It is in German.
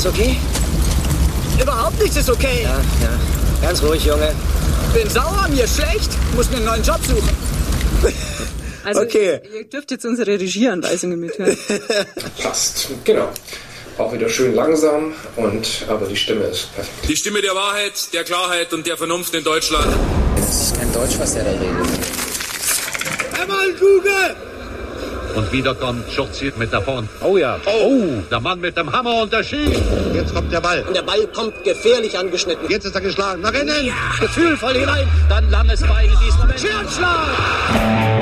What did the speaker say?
okay? Überhaupt nichts ist okay. Ja. Ganz ruhig, Junge. Bin sauer, mir schlecht. Muss mir einen neuen Job suchen. Also, Okay. ihr dürft jetzt unsere Regieanweisungen mithören. Passt, genau. Auch wieder schön langsam, aber die Stimme ist perfekt. Die Stimme der Wahrheit, der Klarheit und der Vernunft in Deutschland. Das ist kein Deutsch, was der da redet. Einmal Google! Und wieder kommt Schurzi mit davon. Oh ja. Oh, der Mann mit dem Hammer und der schießt. Jetzt kommt der Ball. Und der Ball kommt gefährlich angeschnitten. Jetzt ist er geschlagen. Nach innen. Ja. Gefühlvoll hinein. Dann langes Bein in diesem Moment. Schirmschlag!